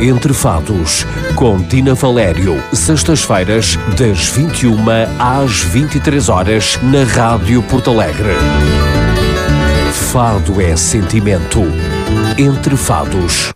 Entre Fados, com Tina Valério, sextas-feiras, das 21 às 23 horas, na Rádio Porto Alegre. Fado é sentimento. Entre Fados.